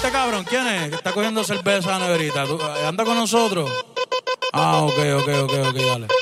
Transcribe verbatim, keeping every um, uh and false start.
este cabrón, ¿quién es? Que está cogiendo cerveza a la neverita. ¿Tú- ¿Anda con nosotros? Ah, ok, ok, ok, ok, dale.